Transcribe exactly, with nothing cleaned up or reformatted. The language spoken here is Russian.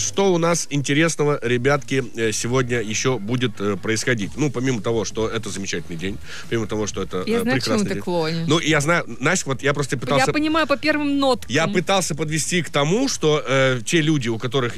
что у нас интересного, ребятки, сегодня еще будет происходить? Ну, помимо того, что это замечательный день, помимо того, что это я знаю, прекрасный ты день. клонишь. Ну, я знаю, Настя, вот я просто пытался... Я понимаю по первым ноткам. Я пытался подвести к тому, что э, те люди, у которых